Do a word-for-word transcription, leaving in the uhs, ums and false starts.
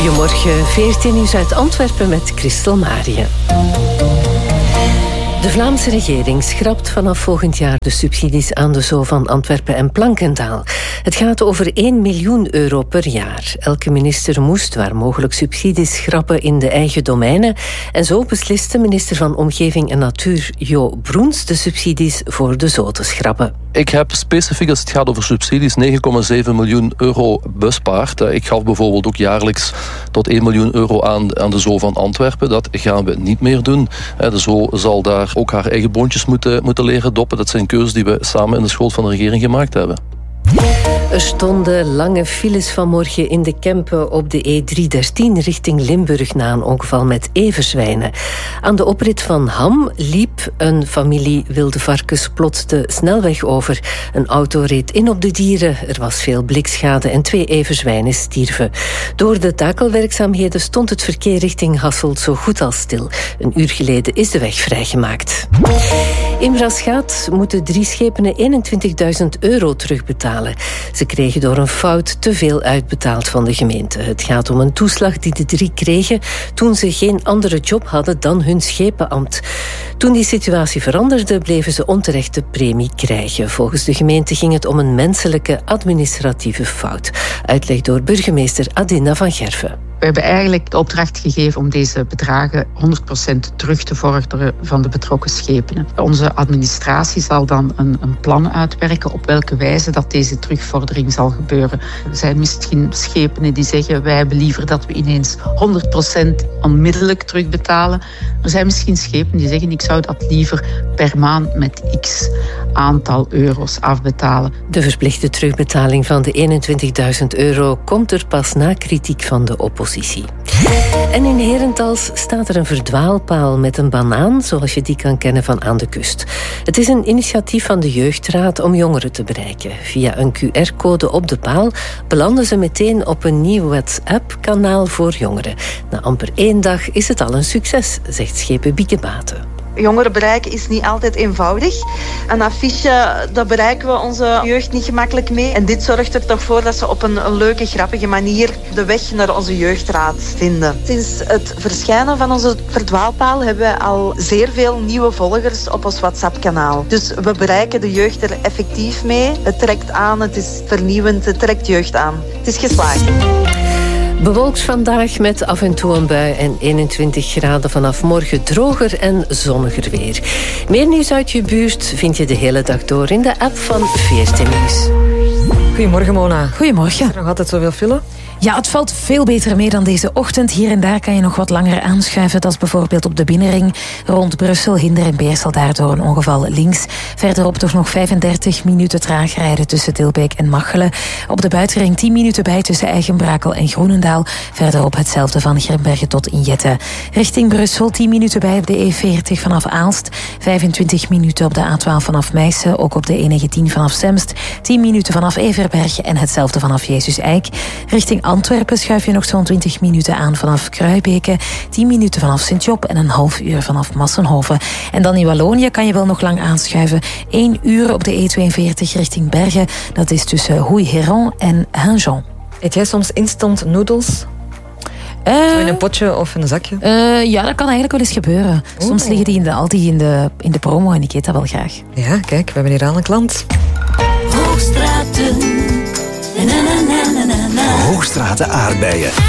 Goedemorgen, veertien nieuws uit Antwerpen met Christel Marië. De Vlaamse regering schrapt vanaf volgend jaar de subsidies aan de Zoo van Antwerpen en Plankendaal. Het gaat over één miljoen euro per jaar. Elke minister moest waar mogelijk subsidies schrappen in de eigen domeinen. En zo besliste minister van Omgeving en Natuur Jo Broens de subsidies voor de zoo te schrappen. Ik heb specifiek als het gaat over subsidies negen komma zeven miljoen euro bespaard. Ik gaf bijvoorbeeld ook jaarlijks tot één miljoen euro aan, aan de Zoo van Antwerpen. Dat gaan we niet meer doen. De zoo zal daar ook haar eigen boontjes moeten, moeten leren doppen. Dat zijn keuzes die we samen in de school van de regering gemaakt hebben. Er stonden lange files vanmorgen in de Kempen op de E driehonderddertien richting Limburg na een ongeval met everzwijnen. Aan de oprit van Ham liep een familie wilde varkens plots de snelweg over. Een auto reed in op de dieren, er was veel blikschade en twee everzwijnen stierven. Door de takelwerkzaamheden stond het verkeer richting Hasselt zo goed als stil. Een uur geleden is de weg vrijgemaakt. In Braschaat moeten drie schepenen eenentwintigduizend euro terugbetalen. Ze kregen door een fout te veel uitbetaald van de gemeente. Het gaat om een toeslag die de drie kregen toen ze geen andere job hadden dan hun schepenambt. Toen die situatie veranderde, bleven ze onterecht de premie krijgen. Volgens de gemeente ging het om een menselijke administratieve fout. Uitleg door burgemeester Adina van Gerven. We hebben eigenlijk de opdracht gegeven om deze bedragen honderd procent terug te vorderen van de betrokken schepenen. Onze administratie zal dan een, een plan uitwerken op welke wijze dat deze terugvordering zal gebeuren. Er zijn misschien schepenen die zeggen wij hebben liever dat we ineens honderd procent onmiddellijk terugbetalen. Er zijn misschien schepenen die zeggen ik zou dat liever per maand met x aantal euro's afbetalen. De verplichte terugbetaling van de eenentwintigduizend euro komt er pas na kritiek van de oppositie. En in Herentals staat er een verdwaalpaal met een banaan, zoals je die kan kennen van aan de kust. Het is een initiatief van de Jeugdraad om jongeren te bereiken. Via een Q R-code op de paal belanden ze meteen op een nieuw WhatsApp-kanaal voor jongeren. Na amper één dag is het al een succes, zegt schepen Bieke Baten. Jongeren bereiken is niet altijd eenvoudig. Een affiche, daar bereiken we onze jeugd niet gemakkelijk mee. En dit zorgt er toch voor dat ze op een, een leuke, grappige manier de weg naar onze jeugdraad vinden. Sinds het verschijnen van onze verdwaalpaal hebben we al zeer veel nieuwe volgers op ons WhatsApp-kanaal. Dus we bereiken de jeugd er effectief mee. Het trekt aan, het is vernieuwend, het trekt jeugd aan. Het is geslaagd. Bewolkt vandaag met af en toe een bui en eenentwintig graden vanaf morgen droger en zonniger weer. Meer nieuws uit je buurt vind je de hele dag door in de app van veertien Nieuws. Goedemorgen Mona. Goedemorgen. Is er nog altijd zoveel file? Ja, het valt veel beter mee dan deze ochtend. Hier en daar kan je nog wat langer aanschuiven. Dat is bijvoorbeeld op de binnenring rond Brussel, Hinder en Beersel. Daardoor een ongeval links. Verderop toch nog vijfendertig minuten traag rijden tussen Dilbeek en Machelen. Op de buitenring tien minuten bij tussen Eigenbrakel en Groenendaal. Verderop hetzelfde van Grimbergen tot Injette. Richting Brussel tien minuten bij op de E veertig vanaf Aalst. vijfentwintig minuten op de A twaalf vanaf Meissen. Ook op de E negentien vanaf Semst. tien minuten vanaf Everberg en hetzelfde vanaf Jezus Eik. Richting Antwerpen schuif je nog zo'n twintig minuten aan vanaf Kruibeke, tien minuten vanaf Sint-Job en een half uur vanaf Massenhoven. En dan in Wallonië kan je wel nog lang aanschuiven. één uur op de E tweeënveertig richting Bergen. Dat is tussen Houy-Héron en Hainjean. Eet jij soms instant noodles? Uh, Zo in een potje of in een zakje? Uh, ja, dat kan eigenlijk wel eens gebeuren. Soms liggen die in de Aldi in de, in de promo en ik eet dat wel graag. Ja, kijk, we hebben hier aan een klant. Hoogstraten. Na, na, na, na, na. Hoogstraten aardbeien.